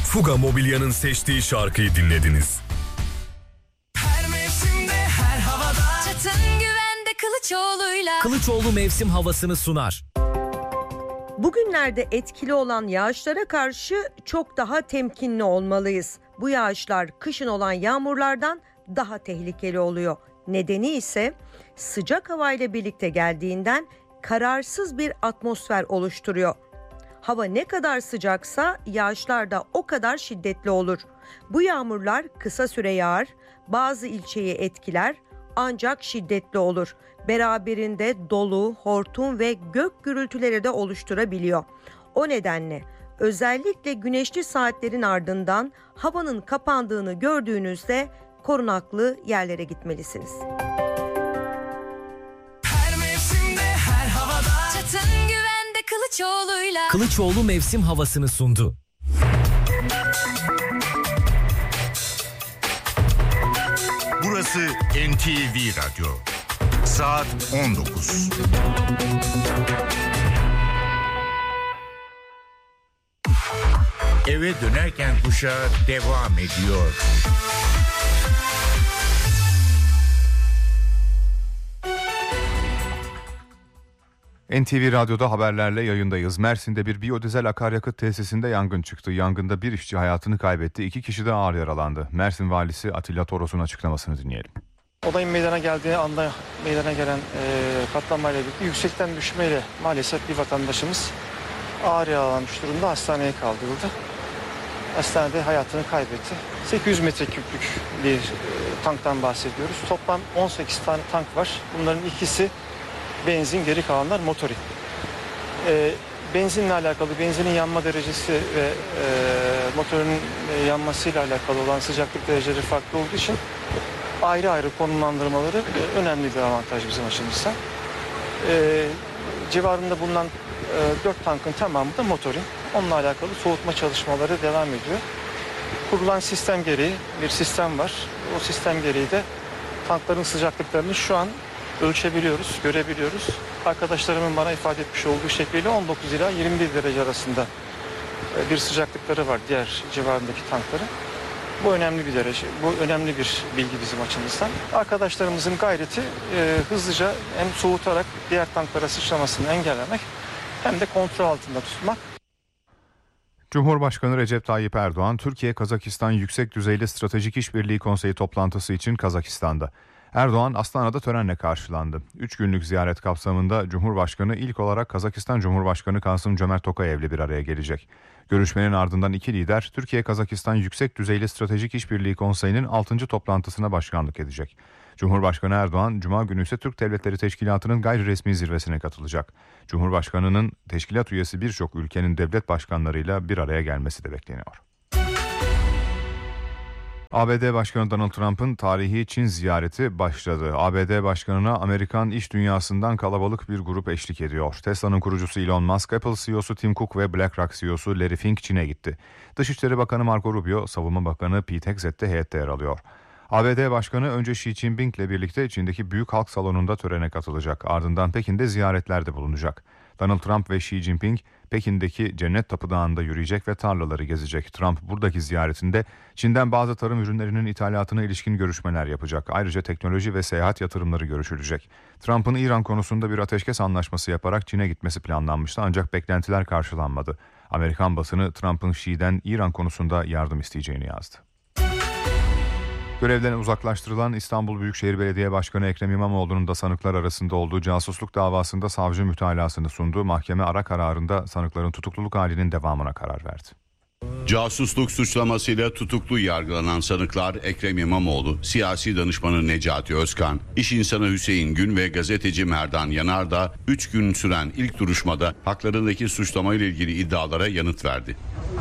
Fuga Mobilya'nın seçtiği şarkıyı dinlediniz. Her mevsimde, her havada. Çatın güvende Kılıçoğlu'yla. Kılıçoğlu mevsim havasını sunar. Bugünlerde etkili olan yağışlara karşı çok daha temkinli olmalıyız. Bu yağışlar kışın olan yağmurlardan daha tehlikeli oluyor. Nedeni ise sıcak havayla birlikte geldiğinden kararsız bir atmosfer oluşturuyor. Hava ne kadar sıcaksa yağışlar da o kadar şiddetli olur. Bu yağmurlar kısa süre yağar, bazı ilçeyi etkiler ancak şiddetli olur. Beraberinde dolu, hortum ve gök gürültüleri de oluşturabiliyor. O nedenle özellikle güneşli saatlerin ardından havanın kapandığını gördüğünüzde korunaklı yerlere gitmelisiniz. Her mevsimde, her havada. Çatın güvende Kılıçoğlu'yla. Kılıçoğlu mevsim havasını sundu. Burası NTV Radyo. Saat 19. Eve dönerken kuşağı devam ediyor. NTV Radyo'da haberlerle yayındayız. Mersin'de bir biyodizel akaryakıt tesisinde yangın çıktı. Yangında bir işçi hayatını kaybetti. 2 kişi de ağır yaralandı. Mersin Valisi Atilla Toros'un açıklamasını dinleyelim. Olayın meydana geldiği anda meydana gelen patlamayla birlikte yüksekten düşmeyle maalesef bir vatandaşımız ağır yaralanmış durumda hastaneye kaldırıldı. Hastanede hayatını kaybetti. 800 metreküplük bir tanktan bahsediyoruz. Toplam 18 tane tank var. Bunların ikisi benzin, geri kalanlar motorin. Benzinle alakalı, benzinin yanma derecesi ve motorun yanmasıyla alakalı olan sıcaklık dereceleri farklı olduğu için ayrı ayrı konumlandırmaları önemli bir avantaj bizim açımızdan. Civarında bulunan 4 tankın tamamı da motorin. Onunla alakalı soğutma çalışmaları devam ediyor. Kurulan sistem gereği bir sistem var. O sistem gereği de tankların sıcaklıklarını şu an ölçebiliyoruz, görebiliyoruz. Arkadaşlarımın bana ifade etmiş olduğu şekliyle 19 ila 21 derece arasında bir sıcaklıkları var diğer civarındaki tankların. Bu önemli bir derece, bu önemli bir bilgi bizim açımızdan. Arkadaşlarımızın gayreti hızlıca hem soğutarak diğer tanklara sıçramasını engellemek hem de kontrol altında tutmak. Cumhurbaşkanı Recep Tayyip Erdoğan, Türkiye-Kazakistan Yüksek Düzeyli Stratejik İşbirliği Konseyi toplantısı için Kazakistan'da. Erdoğan, Astana'da törenle karşılandı. 3 günlük ziyaret kapsamında Cumhurbaşkanı ilk olarak Kazakistan Cumhurbaşkanı Kasım-Cömert Tokayev'le bir araya gelecek. Görüşmenin ardından iki lider, Türkiye-Kazakistan Yüksek Düzeyli Stratejik İşbirliği Konseyi'nin 6. toplantısına başkanlık edecek. Cumhurbaşkanı Erdoğan, Cuma günü ise Türk Devletleri Teşkilatı'nın gayri resmi zirvesine katılacak. Cumhurbaşkanı'nın teşkilat üyesi birçok ülkenin devlet başkanlarıyla bir araya gelmesi de bekleniyor. ABD Başkanı Donald Trump'ın tarihi Çin ziyareti başladı. ABD Başkanı'na Amerikan iş dünyasından kalabalık bir grup eşlik ediyor. Tesla'nın kurucusu Elon Musk, Apple CEO'su Tim Cook ve BlackRock CEO'su Larry Fink Çin'e gitti. Dışişleri Bakanı Marco Rubio, Savunma Bakanı Pete Hegseth de heyette yer alıyor. ABD Başkanı önce Xi Jinping ile birlikte Çin'deki Büyük Halk Salonu'nda törene katılacak. Ardından Pekin'de ziyaretlerde bulunacak. Donald Trump ve Xi Jinping Pekin'deki Cennet Tapınağı'nda yürüyecek ve tarlaları gezecek. Trump buradaki ziyaretinde Çin'den bazı tarım ürünlerinin ithalatına ilişkin görüşmeler yapacak. Ayrıca teknoloji ve seyahat yatırımları görüşülecek. Trump'ın İran konusunda bir ateşkes anlaşması yaparak Çin'e gitmesi planlanmıştı ancak beklentiler karşılanmadı. Amerikan basını Trump'ın Xi'den İran konusunda yardım isteyeceğini yazdı. Görevden uzaklaştırılan İstanbul Büyükşehir Belediye Başkanı Ekrem İmamoğlu'nun da sanıklar arasında olduğu casusluk davasında savcı mütalasını sundu. Mahkeme ara kararında sanıkların tutukluluk halinin devamına karar verdi. Casusluk suçlamasıyla tutuklu yargılanan sanıklar Ekrem İmamoğlu, siyasi danışmanı Necati Özkan, iş insanı Hüseyin Gün ve gazeteci Merdan Yanardağ 3 gün süren ilk duruşmada haklarındaki suçlamayla ilgili iddialara yanıt verdi.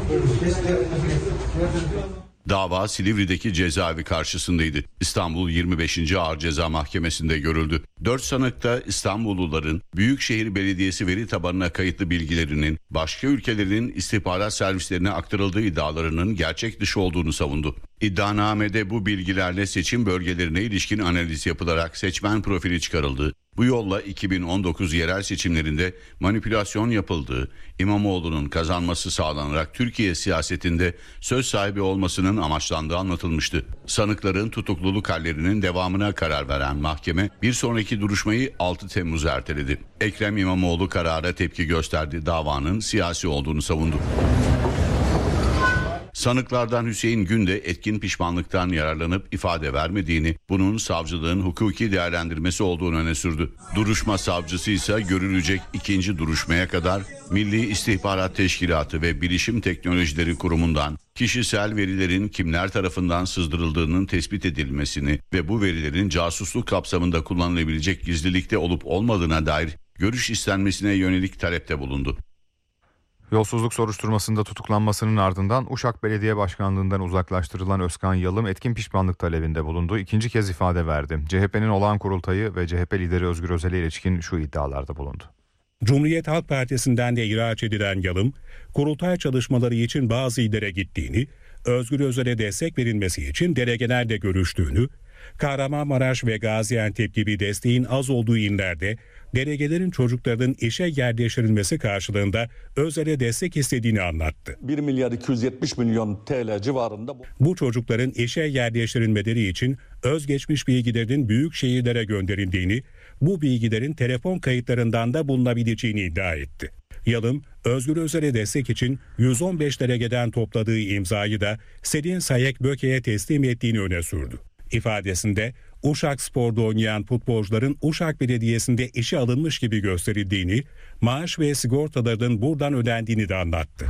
Dava Silivri'deki cezaevi karşısındaydı. İstanbul 25. Ağır Ceza Mahkemesi'nde görüldü. 4 sanık da İstanbulluların Büyükşehir Belediyesi veri tabanına kayıtlı bilgilerinin başka ülkelerin istihbarat servislerine aktarıldığı iddialarının gerçek dışı olduğunu savundu. İddianamede bu bilgilerle seçim bölgelerine ilişkin analiz yapılarak seçmen profili çıkarıldı. Bu yolla 2019 yerel seçimlerinde manipülasyon yapıldığı, İmamoğlu'nun kazanması sağlanarak Türkiye siyasetinde söz sahibi olmasının amaçlandığı anlatılmıştı. Sanıkların tutukluluk hallerinin devamına karar veren mahkeme bir sonraki duruşmayı 6 Temmuz'a erteledi. Ekrem İmamoğlu karara tepki gösterdi, davanın siyasi olduğunu savundu. Sanıklardan Hüseyin Gün de etkin pişmanlıktan yararlanıp ifade vermediğini, bunun savcılığın hukuki değerlendirmesi olduğunu öne sürdü. Duruşma savcısı ise görülecek ikinci duruşmaya kadar Milli İstihbarat Teşkilatı ve Bilişim Teknolojileri Kurumu'ndan kişisel verilerin kimler tarafından sızdırıldığının tespit edilmesini ve bu verilerin casusluk kapsamında kullanılabilecek gizlilikte olup olmadığına dair görüş istenmesine yönelik talepte bulundu. Yolsuzluk soruşturmasında tutuklanmasının ardından Uşak Belediye Başkanlığı'ndan uzaklaştırılan Özkan Yalım etkin pişmanlık talebinde bulundu. İkinci kez ifade verdi. CHP'nin olağan kurultayı ve CHP lideri Özgür Özel'e ilişkin şu iddialarda bulundu. Cumhuriyet Halk Partisi'nden de ihraç edilen Yalım, kurultay çalışmaları için bazı illere gittiğini, Özgür Özel'e destek verilmesi için delegelerle görüştüğünü, Kahramanmaraş ve Gaziantep gibi desteğin az olduğu illerde delegelerin çocuklarının işe yerleştirilmesi karşılığında Özel'e destek istediğini anlattı. 1 milyar 270 milyon TL civarında. Bu çocukların işe yerleştirilmeleri için özgeçmiş bilgilerinin büyük şehirlere gönderildiğini, bu bilgilerin telefon kayıtlarından da bulunabileceğini iddia etti. Yalım, Özgür Özel'e destek için 115 delegeden topladığı imzayı da Selin Sayek Böke'ye teslim ettiğini öne sürdü. İfadesinde Uşak Spor'da oynayan futbolcuların Uşak Belediyesi'nde işe alınmış gibi gösterildiğini, maaş ve sigortalarının buradan ödendiğini de anlattı.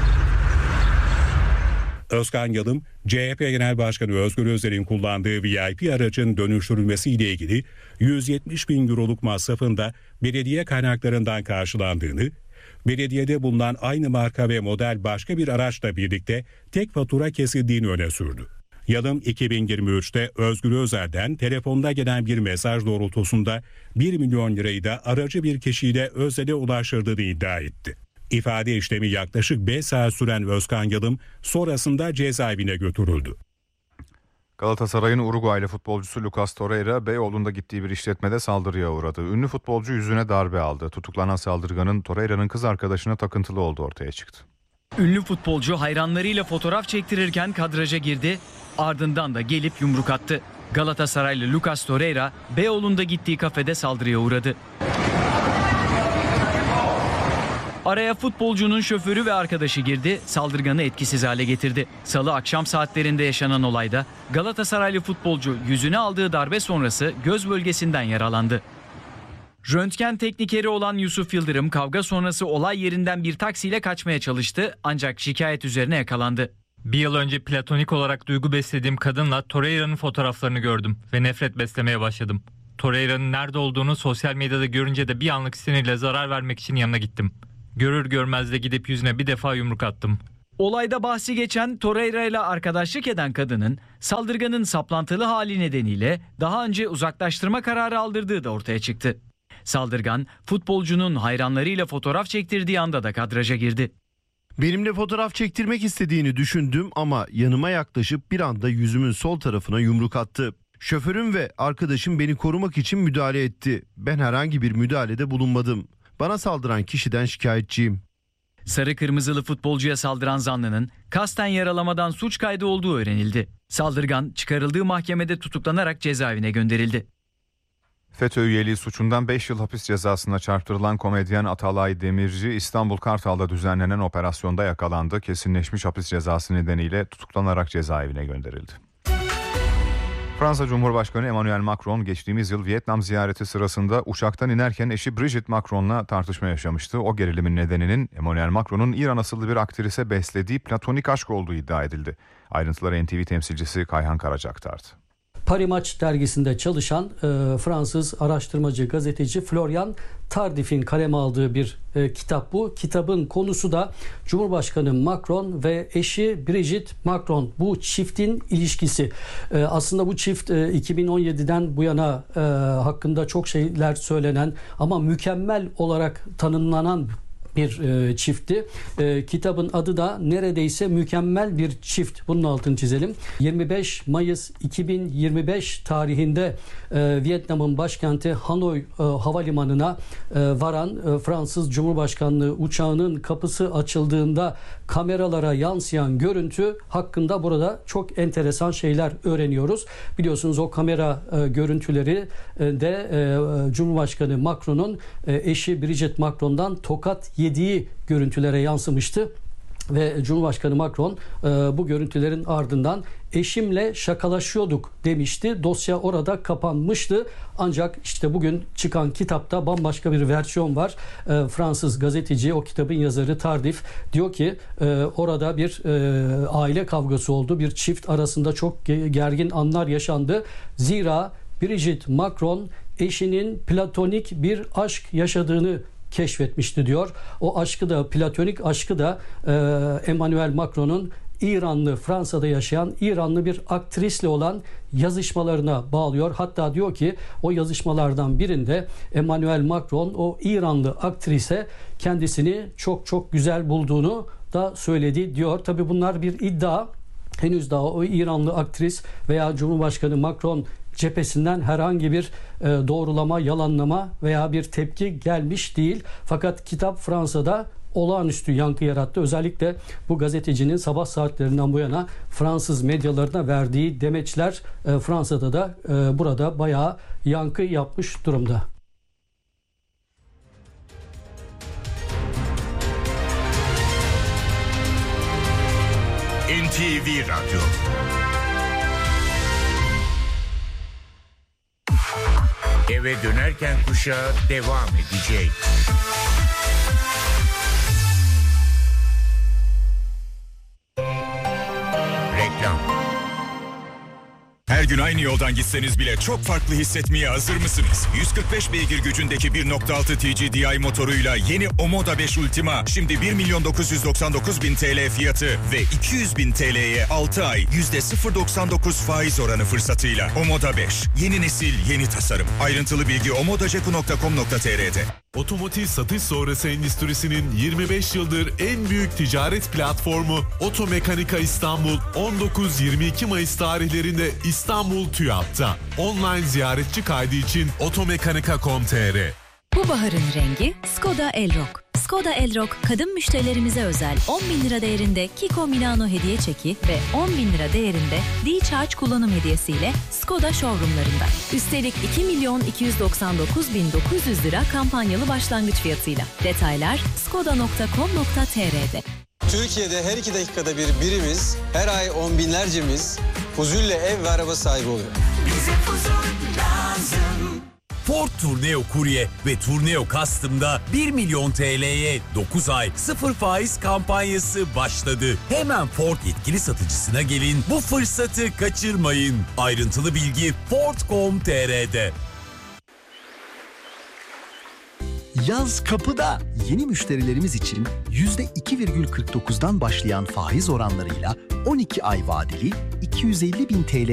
Özkan Yalım, CHP Genel Başkanı Özgür Özel'in kullandığı VIP aracın dönüştürülmesiyle ilgili 170 bin euroluk masrafın da belediye kaynaklarından karşılandığını, belediyede bulunan aynı marka ve model başka bir araçla birlikte tek fatura kesildiğini öne sürdü. Yalım 2023'te Özgür Özel'den telefonda gelen bir mesaj doğrultusunda 1 milyon lirayı da aracı bir kişiyle Özel'e ulaştırdığını iddia etti. İfade işlemi yaklaşık 5 saat süren Özkan Yalım sonrasında cezaevine götürüldü. Galatasaray'ın Uruguaylı futbolcusu Lucas Torreira, Beyoğlu'nda gittiği bir işletmede saldırıya uğradı. Ünlü futbolcu yüzüne darbe aldı. Tutuklanan saldırganın Torreira'nın kız arkadaşına takıntılı olduğu ortaya çıktı. Ünlü futbolcu hayranlarıyla fotoğraf çektirirken kadraja girdi, ardından da gelip yumruk attı. Galatasaraylı Lucas Torreira, Beyoğlu'nda gittiği kafede saldırıya uğradı. Araya futbolcunun şoförü ve arkadaşı girdi, saldırganı etkisiz hale getirdi. Salı akşam saatlerinde yaşanan olayda Galatasaraylı futbolcu yüzüne aldığı darbe sonrası göz bölgesinden yaralandı. Röntgen teknikeri olan Yusuf Yıldırım kavga sonrası olay yerinden bir taksiyle kaçmaya çalıştı ancak şikayet üzerine yakalandı. Bir yıl önce platonik olarak duygu beslediğim kadınla Torreira'nın fotoğraflarını gördüm ve nefret beslemeye başladım. Torreira'nın nerede olduğunu sosyal medyada görünce de bir anlık sinirle zarar vermek için yanına gittim. Görür görmez de gidip yüzüne bir defa yumruk attım. Olayda bahsi geçen Torreira ile arkadaşlık eden kadının saldırganın saplantılı hali nedeniyle daha önce uzaklaştırma kararı aldırdığı da ortaya çıktı. Saldırgan futbolcunun hayranlarıyla fotoğraf çektirdiği anda da kadraja girdi. Benimle fotoğraf çektirmek istediğini düşündüm ama yanıma yaklaşıp bir anda yüzümün sol tarafına yumruk attı. Şoförüm ve arkadaşım beni korumak için müdahale etti. Ben herhangi bir müdahalede bulunmadım. Bana saldıran kişiden şikayetçiyim. Sarı kırmızılı futbolcuya saldıran zanlının kasten yaralamadan suç kaydı olduğu öğrenildi. Saldırgan çıkarıldığı mahkemede tutuklanarak cezaevine gönderildi. FETÖ üyeliği suçundan 5 yıl hapis cezasına çarptırılan komedyen Atalay Demirci, İstanbul Kartal'da düzenlenen operasyonda yakalandı. Kesinleşmiş hapis cezası nedeniyle tutuklanarak cezaevine gönderildi. Fransa Cumhurbaşkanı Emmanuel Macron geçtiğimiz yıl Vietnam ziyareti sırasında uçaktan inerken eşi Brigitte Macron'la tartışma yaşamıştı. O gerilimin nedeninin Emmanuel Macron'un İran asıllı bir aktrise beslediği platonik aşk olduğu iddia edildi. Ayrıntıları NTV temsilcisi Kayhan Karaca aktardı. Paris Match dergisinde çalışan Fransız araştırmacı gazeteci Florian Tardif'in kaleme aldığı bir kitap bu. Kitabın konusu da Cumhurbaşkanı Macron ve eşi Brigitte Macron. Bu çiftin ilişkisi. Aslında bu çift 2017'den bu yana hakkında çok şeyler söylenen ama mükemmel olarak tanımlanan bir çiftti. Kitabın adı da neredeyse mükemmel bir çift. Bunun altını çizelim. 25 Mayıs 2025 tarihinde Vietnam'ın başkenti Hanoi havalimanına varan Fransız Cumhurbaşkanlığı uçağının kapısı açıldığında kameralara yansıyan görüntü hakkında burada çok enteresan şeyler öğreniyoruz. Biliyorsunuz o kamera görüntüleri de Cumhurbaşkanı Macron'un eşi Brigitte Macron'dan tokat yediği görüntülere yansımıştı. Ve Cumhurbaşkanı Macron bu görüntülerin ardından eşimle şakalaşıyorduk demişti. Dosya orada kapanmıştı. Ancak işte bugün çıkan kitapta bambaşka bir versiyon var. Fransız gazeteci, o kitabın yazarı Tardif diyor ki orada bir aile kavgası oldu. Bir çift arasında çok gergin anlar yaşandı. Zira Brigitte Macron eşinin platonik bir aşk yaşadığını keşfetmişti diyor. O aşkı da, platonik aşkı da Emmanuel Macron'un İranlı, Fransa'da yaşayan İranlı bir aktrisle olan yazışmalarına bağlıyor. Hatta diyor ki o yazışmalardan birinde Emmanuel Macron o İranlı aktrise kendisini çok çok güzel bulduğunu da söyledi diyor. Tabii bunlar bir iddia. Henüz daha o İranlı aktris veya Cumhurbaşkanı Macron cephesinden herhangi bir doğrulama, yalanlama veya bir tepki gelmiş değil. Fakat kitap Fransa'da olağanüstü yankı yarattı. Özellikle bu gazetecinin sabah saatlerinden bu yana Fransız medyalarına verdiği demeçler Fransa'da da burada bayağı yankı yapmış durumda. NTV Radyo. Eve dönerken kuşağı devam edecek. Reklam. Her gün aynı yoldan gitseniz bile çok farklı hissetmeye hazır mısınız? 145 beygir gücündeki 1.6 TGDI motoruyla yeni Omoda 5 Ultima şimdi 1.999.000 TL fiyatı ve 200.000 TL'ye 6 ay %0.99 faiz oranı fırsatıyla. Omoda 5. Yeni nesil, yeni tasarım. Ayrıntılı bilgi omodaceku.com.tr'de. Otomotiv satış sonrası endüstrisinin 25 yıldır en büyük ticaret platformu Otomekanika İstanbul 19-22 Mayıs tarihlerinde İstanbul TÜYAP'ta. Online ziyaretçi kaydı için otomekanika.com.tr. Bu baharın rengi Skoda Elrock. Skoda Elrock kadın müşterilerimize özel 10.000 lira değerinde Kiko Milano hediye çeki ve 10.000 lira değerinde D-Charge kullanım hediyesiyle Skoda showroomlarında. Üstelik 2.299.900 lira kampanyalı başlangıç fiyatıyla. Detaylar skoda.com.tr'de. Türkiye'de her 2 dakikada bir birimiz, her ay on binlercemiz Fuzul'le ev ve araba sahibi oluyor. Bize Fuzul lazım. Ford Tourneo Courier ve Tourneo Custom'da 1 milyon TL'ye 9 ay 0 faiz kampanyası başladı. Hemen Ford yetkili satıcısına gelin, bu fırsatı kaçırmayın. Ayrıntılı bilgi Ford.com.tr'de. Yaz kapıda. Yeni müşterilerimiz için %2,49'dan başlayan faiz oranlarıyla 12 ay vadeli 250.000 TL